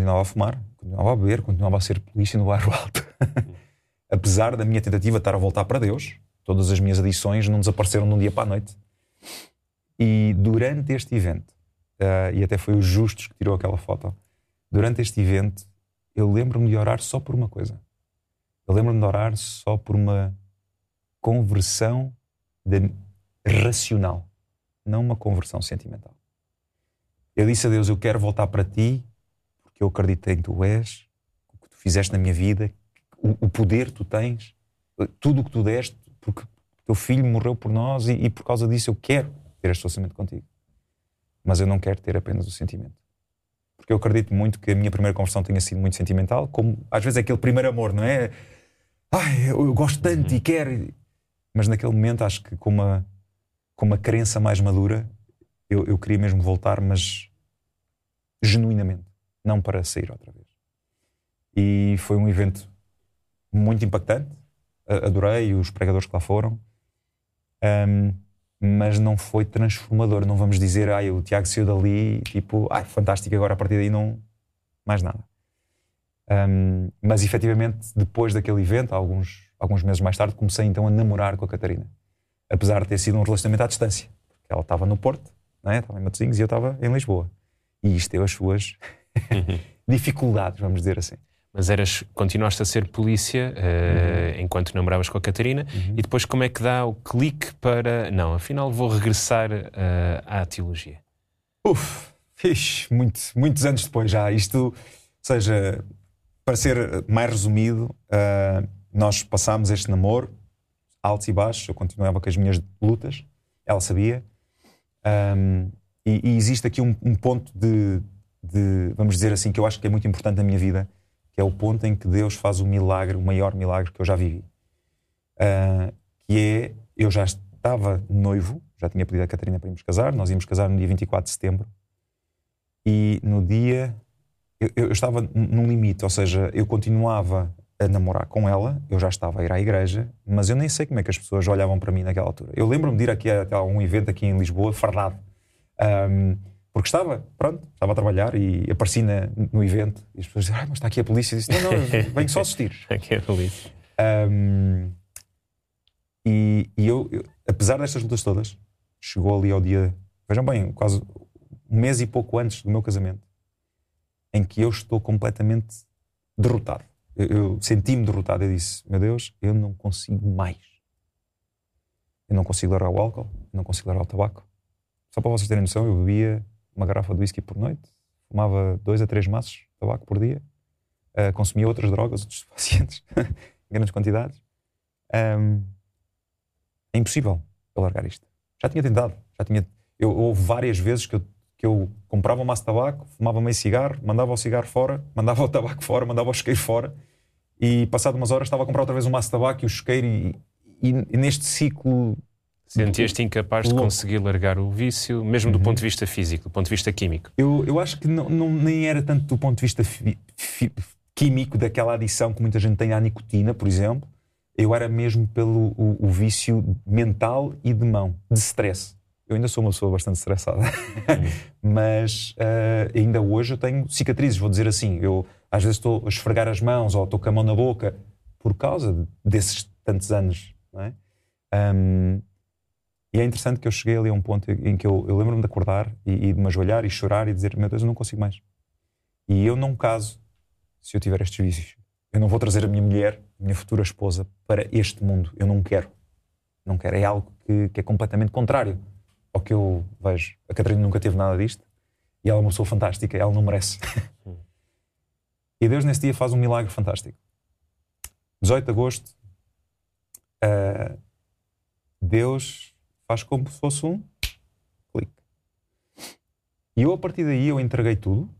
continuava a fumar, continuava a beber, continuava a ser polícia no bairro Alto. Apesar da minha tentativa de estar a voltar para Deus, todas as minhas adições não desapareceram de um dia para a noite. E durante este evento, e até foi o Justus que tirou aquela foto, durante este evento eu lembro-me de orar só por uma coisa. Eu lembro-me de orar só por uma conversão racional, não uma conversão sentimental. Eu disse a Deus, eu quero voltar para ti, porque eu acredito em que tu és, o que tu fizeste na minha vida, o poder que tu tens, tudo o que tu deste, porque o teu filho morreu por nós e por causa disso eu quero ter este relacionamento contigo. Mas eu não quero ter apenas o sentimento. Porque eu acredito muito que a minha primeira conversão tenha sido muito sentimental, como às vezes é aquele primeiro amor, não é? Ai, eu gosto tanto e quero. Mas naquele momento acho que com uma crença mais madura, eu queria mesmo voltar, mas genuinamente, não para sair outra vez. E foi um evento muito impactante, adorei os pregadores que lá foram, mas não foi transformador. Não vamos dizer, o Tiago saiu dali, tipo, fantástico, agora a partir daí não mais nada. Mas efetivamente depois daquele evento, alguns meses mais tarde, comecei então a namorar com a Catarina, apesar de ter sido um relacionamento à distância, porque ela estava no Porto, não é? Estava em Matosinhos e eu estava em Lisboa, e isto teve as suas dificuldades, vamos dizer assim. Mas continuaste a ser polícia enquanto namoravas com a Catarina, e depois como é que dá o clique para, não, afinal vou regressar à teologia? Muitos anos depois já. Isto, ou seja, para ser mais resumido, nós passámos este namoro, altos e baixos, eu continuava com as minhas lutas, ela sabia, e existe aqui um ponto de, vamos dizer assim, que eu acho que é muito importante na minha vida, que é o ponto em que Deus faz o milagre, o maior milagre que eu já vivi. Que é, eu já estava noivo, já tinha pedido a Catarina para irmos casar, nós íamos casar no dia 24 de setembro, e no dia, eu estava num limite, ou seja, eu continuava a namorar com ela, eu já estava a ir à igreja, mas eu nem sei como é que as pessoas olhavam para mim naquela altura. Eu lembro-me de ir aqui a um evento aqui em Lisboa, fardado, porque estava a trabalhar e apareci no evento e as pessoas diziam, mas está aqui a polícia. Eu disse, não, venho só assistir. Aqui é a polícia. E eu, apesar destas lutas todas, chegou ali ao dia, vejam bem, quase um mês e pouco antes do meu casamento, em que eu estou completamente derrotado. Eu senti-me derrotado. Eu disse, meu Deus, eu não consigo mais. Eu não consigo largar o álcool, eu não consigo largar o tabaco. Só para vocês terem noção, eu bebia uma garrafa de whisky por noite, fumava 2 a 3 maços de tabaco por dia, consumia outras drogas, outros pacientes, em grandes quantidades. É impossível eu largar isto. Já tinha tentado. Houve várias vezes que eu comprava um maço de tabaco, fumava meio cigarro, mandava o cigarro fora, mandava o tabaco fora, mandava o isqueiro fora, e passado umas horas estava a comprar outra vez um maço de tabaco e o isqueiro, e neste ciclo... Sentias-te incapaz de conseguir largar o vício, mesmo do ponto de vista físico, do ponto de vista químico? Eu acho que nem era tanto do ponto de vista químico, daquela adição que muita gente tem à nicotina, por exemplo. Eu era mesmo pelo o vício mental e de mão, de stress. Eu ainda sou uma pessoa bastante estressada. Mas ainda hoje eu tenho cicatrizes, vou dizer assim. Eu às vezes estou a esfregar as mãos ou estou com a mão na boca por causa desses tantos anos, não é? E é interessante que eu cheguei ali a um ponto em que eu lembro-me de acordar e de me ajoelhar e chorar e dizer, meu Deus, eu não consigo mais. E eu não caso se eu tiver estes vícios. Eu não vou trazer a minha mulher, a minha futura esposa, para este mundo. Eu não quero. Não quero. É algo que é completamente contrário ao que eu vejo. A Catarina nunca teve nada disto e ela é uma pessoa fantástica. Ela não merece. E Deus nesse dia faz um milagre fantástico. 18 de agosto, Deus faz como se fosse um clique. E eu, a partir daí, eu entreguei tudo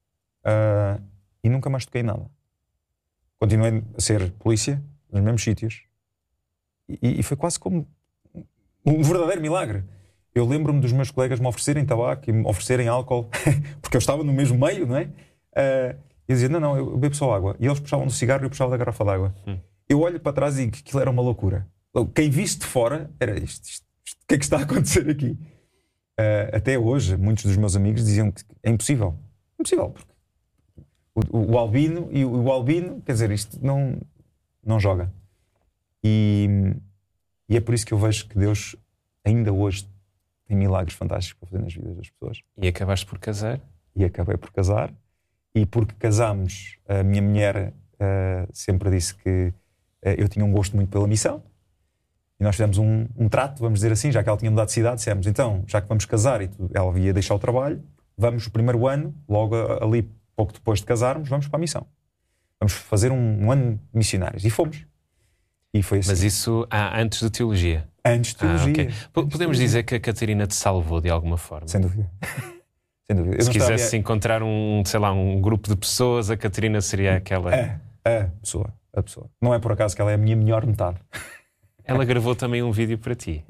e nunca mais toquei nada. Continuei a ser polícia nos mesmos sítios e foi quase como um verdadeiro milagre. Eu lembro-me dos meus colegas me oferecerem tabaco e me oferecerem álcool porque eu estava no mesmo meio, não é? E eu dizia, não, eu bebo só água. E eles puxavam do cigarro e eu puxava da garrafa de água. Eu olho para trás e digo que aquilo era uma loucura. Quem visse de fora era isto. O que é que está a acontecer aqui? Até hoje, muitos dos meus amigos diziam que é impossível. Impossível, porque o albino, e o albino, quer dizer, isto não joga. E é por isso que eu vejo que Deus ainda hoje tem milagres fantásticos para fazer nas vidas das pessoas. E acabaste por casar? E acabei por casar. E porque casámos, a minha mulher sempre disse que eu tinha um gosto muito pela missão. E nós fizemos um trato, vamos dizer assim, já que ela tinha mudado de cidade, dissemos, então, já que vamos casar e ela ia deixar o trabalho, vamos o primeiro ano, logo ali, pouco depois de casarmos, vamos para a missão. Vamos fazer um ano de missionários. E fomos. E foi assim. Mas isso antes de teologia? Antes de teologia. Okay. Podemos dizer que a Catarina te salvou de alguma forma? Sem dúvida. Sem dúvida. Se quisesse encontrar um grupo de pessoas, a Catarina seria aquela... A pessoa. Não é por acaso que ela é a minha melhor metade. Ela gravou também um vídeo para ti.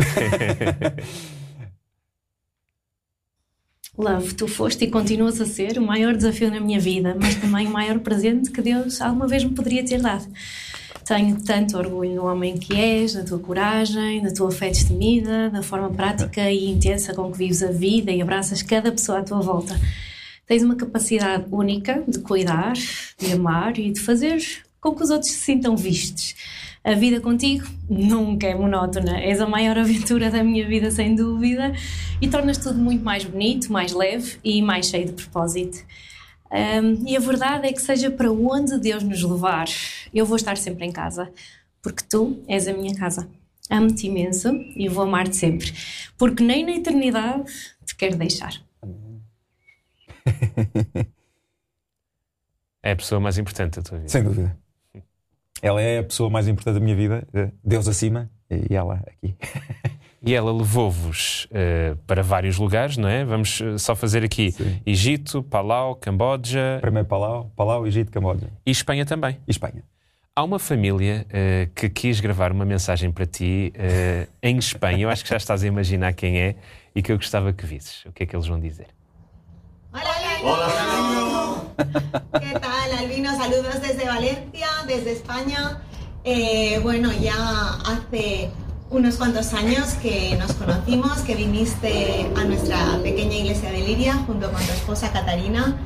Love, tu foste e continuas a ser o maior desafio na minha vida, mas também o maior presente que Deus alguma vez me poderia ter dado. Tenho tanto orgulho no homem que és, da tua coragem, da tua fé destemida, da forma prática e intensa com que vives a vida e abraças cada pessoa à tua volta. Tens uma capacidade única de cuidar, de amar e de fazer com que os outros se sintam vistos. A vida contigo nunca é monótona. És a maior aventura da minha vida, sem dúvida, e tornas tudo muito mais bonito, mais leve e mais cheio de propósito. E a verdade é que seja para onde Deus nos levar, eu vou estar sempre em casa, porque tu és a minha casa. Amo-te imenso e vou amar-te sempre, porque nem na eternidade te quero deixar. É a pessoa mais importante da tua vida. Sem dúvida. Ela é a pessoa mais importante da minha vida, Deus acima e ela aqui. E ela levou-vos para vários lugares, não é? Vamos só fazer aqui: sim. Egito, Palau, Camboja. Primeiro Palau, Egito, Camboja. E Espanha também. E Espanha. Há uma família que quis gravar uma mensagem para ti em Espanha. Eu acho que já estás a imaginar quem é e que eu gostava que visses. O que é que eles vão dizer? Hola, Albino. ¿Qué tal, Albino? Saludos desde Valencia, desde España. Bueno, ya hace unos cuantos años que nos conocimos, que viniste a nuestra pequeña iglesia de Liria junto con tu esposa Catarina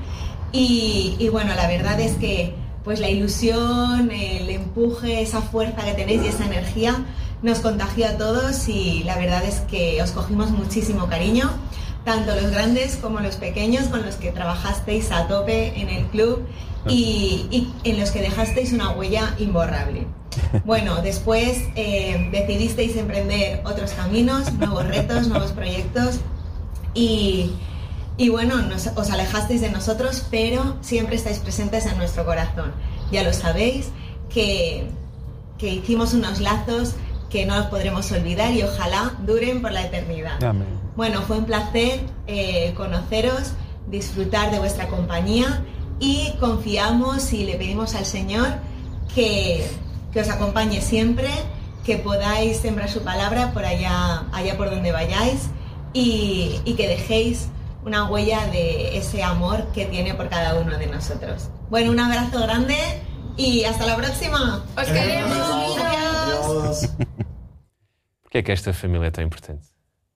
y bueno, la verdad es que pues la ilusión, el empuje, esa fuerza que tenéis y esa energía nos contagió a todos y la verdad es que os cogimos muchísimo cariño, tanto los grandes como los pequeños con los que trabajasteis a tope en el club y en los que dejasteis una huella imborrable. Bueno, después decidisteis emprender otros caminos, nuevos retos, nuevos proyectos y bueno, os alejasteis de nosotros, pero siempre estáis presentes en nuestro corazón. Ya lo sabéis, que hicimos unos lazos que no los podremos olvidar y ojalá duren por la eternidad. Amén. Bueno, fue un placer conoceros, disfrutar de vuestra compañía y confiamos y le pedimos al Señor que os acompañe siempre, que podáis sembrar su palabra por allá por donde vayáis y que dejéis una huella de ese amor que tiene por cada uno de nosotros. Bueno, un abrazo grande y hasta la próxima. ¡Os queremos! Adiós! Porquê é que esta família é tão importante?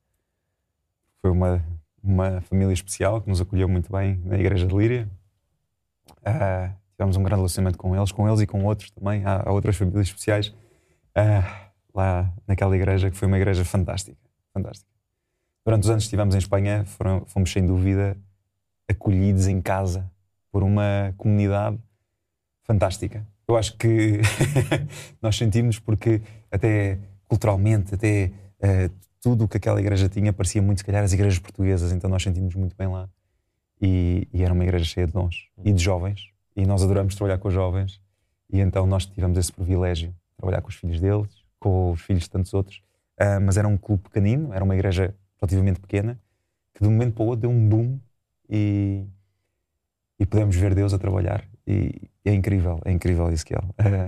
Foi uma família especial que nos acolheu muito bem na Igreja de Líria. Tivemos um grande relacionamento com eles e com outros também. Há outras famílias especiais lá naquela igreja, que foi uma igreja fantástica. Durante os anos que estivemos em Espanha, fomos sem dúvida acolhidos em casa por uma comunidade fantástica. Eu acho que nós sentimos, porque até culturalmente, tudo o que aquela igreja tinha parecia muito, se calhar, as igrejas portuguesas, então nós sentimos muito bem lá. E era uma igreja cheia de dons e de jovens, e nós adoramos trabalhar com os jovens, e então nós tivemos esse privilégio de trabalhar com os filhos deles, com os filhos de tantos outros, mas era um clube pequenino, era uma igreja relativamente pequena, que de um momento para o outro deu um boom e podemos ver Deus a trabalhar, e é incrível isso que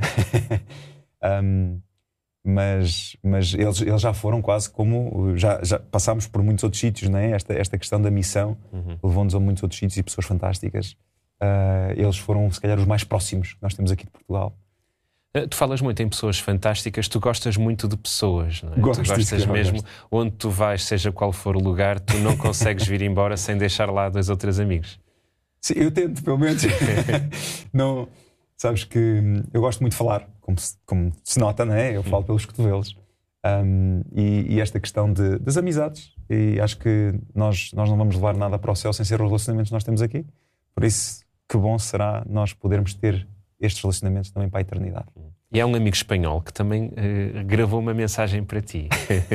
mas eles já foram quase como, já passámos por muitos outros sítios, não é? Esta questão da missão levou-nos a muitos outros sítios e pessoas fantásticas. Eles foram, se calhar, os mais próximos que nós temos aqui de Portugal. Tu falas muito em pessoas fantásticas, tu gostas muito de pessoas, não é? Gosto, tu gostas mesmo, onde tu vais, seja qual for o lugar, tu não consegues vir embora sem deixar lá 2 ou 3 amigos. Sim, eu tento, pelo menos. Não, sabes que eu gosto muito de falar, como se nota, não é? Eu falo pelos cotovelos. E esta questão das amizades. E acho que nós não vamos levar nada para o céu sem ser os relacionamentos que nós temos aqui. Por isso, que bom será nós podermos ter estes relacionamentos também para a eternidade. E há um amigo espanhol que também gravou uma mensagem para ti.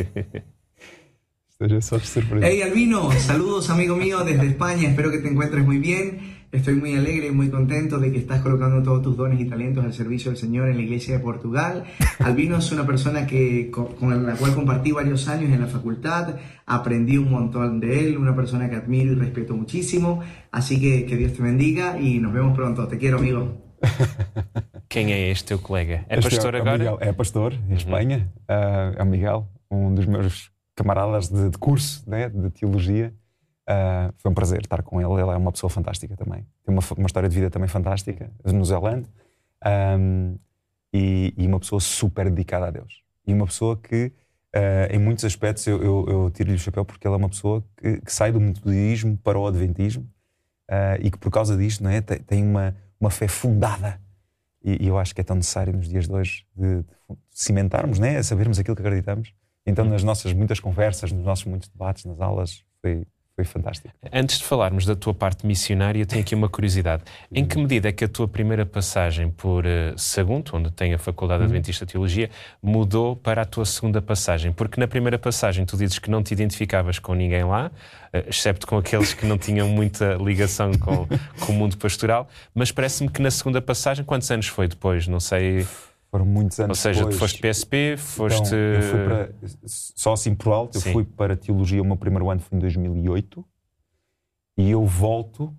Hey Albino, saludos amigo mío desde España, espero que te encuentres muy bien. Estoy muy alegre y muy contento de que estás colocando todos tus dones y talentos al servicio del Señor en la Iglesia de Portugal. Albino es una persona con la cual compartí varios años en la facultad, aprendí un montón de él, una persona que admiro y respeto muchísimo, así que Dios te bendiga y nos vemos pronto. Te quiero, amigo. Quem é este teu colega? É pastor agora? Miguel, é pastor em Espanha. É o Miguel, um dos meus camaradas de curso, né, de teologia. Foi um prazer estar com ele. Ele é uma pessoa fantástica também. Tem uma história de vida também fantástica, no Zelândia. E uma pessoa super dedicada a Deus. E uma pessoa que, em muitos aspectos, eu tiro-lhe o chapéu porque ele é uma pessoa que sai do metodismo para o adventismo e que, por causa disto, não é, tem uma fé fundada. E eu acho que é tão necessário nos dias de hoje de cimentarmos, né, sabermos aquilo que acreditamos. Então, nas nossas muitas conversas, nos nossos muitos debates, nas aulas, foi fantástico. Antes de falarmos da tua parte missionária, tenho aqui uma curiosidade. Em que medida é que a tua primeira passagem por Sagunto, onde tem a Faculdade Adventista de Teologia, mudou para a tua segunda passagem? Porque na primeira passagem tu dizes que não te identificavas com ninguém lá, excepto com aqueles que não tinham muita ligação com o mundo pastoral, mas parece-me que na segunda passagem, quantos anos foi depois? Não sei... Foram muitos anos. Ou seja, depois. Tu foste PSP, foste... Então, eu fui para, só assim por alto, eu fui para a Teologia, o meu primeiro ano foi em 2008 e eu volto,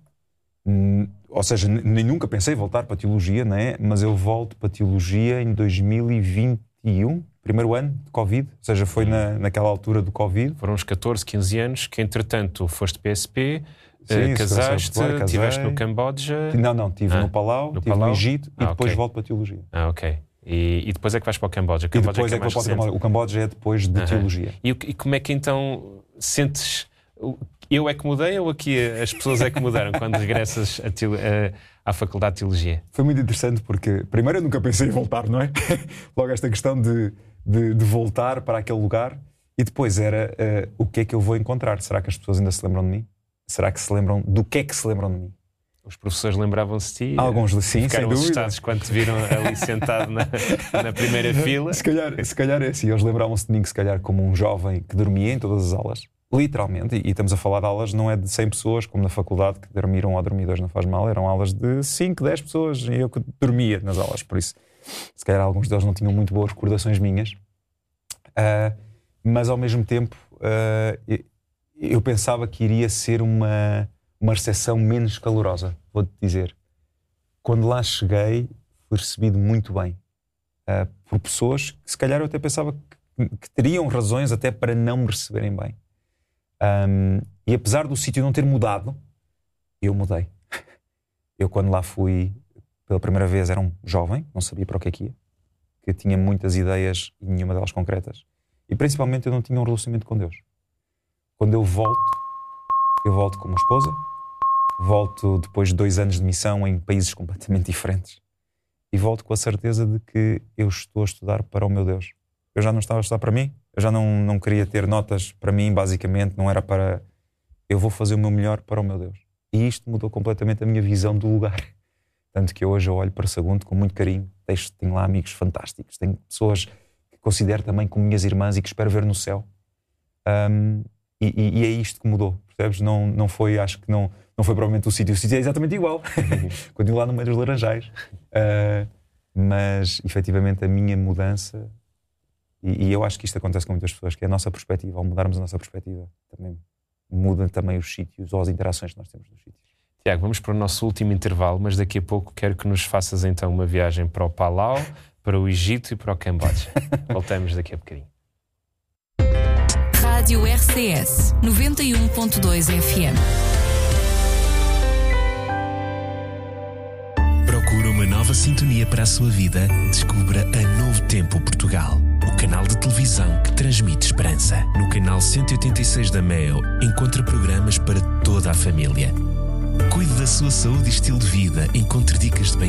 ou seja, nem nunca pensei voltar para a Teologia, não é? Mas eu volto para a Teologia em 2021, primeiro ano de Covid, ou seja, foi naquela altura do Covid. Foram uns 14, 15 anos que, entretanto, foste PSP... Sim, casaste, estiveste no Camboja? Não, estive no Palau, estive no Egito e depois volto para a Teologia. Ok. E depois é que vais para o Camboja? E depois é que vou para o Camboja. O Camboja é depois de Teologia. E como é que então sentes... Eu é que mudei ou aqui as pessoas é que mudaram quando regressas à Faculdade de Teologia? Foi muito interessante porque, primeiro, eu nunca pensei em voltar, não é? Logo esta questão de voltar para aquele lugar e depois era o que é que eu vou encontrar? Será que as pessoas ainda se lembram de mim? Será que se lembram do que é que se lembram de mim? Os professores lembravam-se de ti? Alguns sim, ficaram sem dúvida. assustados quando te viram ali sentado na primeira fila? Se calhar é assim. Eles lembravam-se de mim, se calhar, como um jovem que dormia em todas as aulas. Literalmente. E estamos a falar de aulas, não é de 100 pessoas, como na faculdade, que dormiram ou dormidores, não faz mal. Eram aulas de 5, 10 pessoas. E eu que dormia nas aulas. Por isso, se calhar alguns deles não tinham muito boas recordações minhas. Mas, ao mesmo tempo... eu pensava que iria ser uma recepção menos calorosa, vou-te dizer. Quando lá cheguei, fui recebido muito bem por pessoas que se calhar eu até pensava que teriam razões até para não me receberem bem. E apesar do sítio não ter mudado, eu mudei. Eu quando lá fui pela primeira vez era um jovem, não sabia para o que é que ia, que tinha muitas ideias e nenhuma delas concretas. E principalmente eu não tinha um relacionamento com Deus. Quando eu volto com uma esposa, volto depois de 2 anos de missão em países completamente diferentes e volto com a certeza de que eu estou a estudar para o meu Deus. Eu já não estava a estudar para mim, eu já não queria ter notas para mim, basicamente, não era para... Eu vou fazer o meu melhor para o meu Deus. E isto mudou completamente a minha visão do lugar. Tanto que hoje eu olho para Sagunto com muito carinho, tenho lá amigos fantásticos, tenho pessoas que considero também como minhas irmãs e que espero ver no céu. E é isto que mudou, percebes? Não foi, acho que não foi provavelmente o sítio é exatamente igual. Continuo lá no meio dos laranjais. Mas, efetivamente, a minha mudança, e eu acho que isto acontece com muitas pessoas, que é a nossa perspectiva, ao mudarmos a nossa perspectiva, também muda também os sítios ou as interações que nós temos nos sítios. Tiago, vamos para o nosso último intervalo, mas daqui a pouco quero que nos faças então uma viagem para o Palau, para o Egito e para o Camboja. Voltamos daqui a bocadinho. Rádio RCS 91.2 FM. Procura uma nova sintonia para a sua vida? Descubra a Novo Tempo Portugal, o canal de televisão que transmite esperança. No canal 186 da Mel, encontra programas para toda a família. Cuide da sua saúde e estilo de vida. Encontre dicas de bem